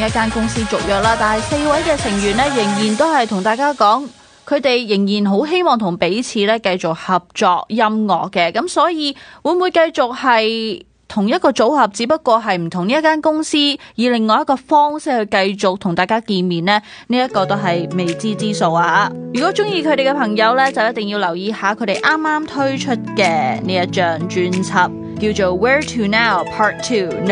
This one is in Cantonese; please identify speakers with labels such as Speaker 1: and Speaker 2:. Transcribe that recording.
Speaker 1: 一間公司續約啦，但係4位嘅成員咧仍然都係同大家講，佢哋仍然好希望同彼此咧繼續合作音樂嘅，咁所以會唔會繼續係同一個組合，只不過係唔同呢一間公司以另外一個方式去繼續同大家見面呢？呢一個都係未知之數啊！如果中意佢哋嘅朋友呢，就一定要留意下佢哋啱啱推出嘅呢一張專輯，叫做 Where to Now Part 2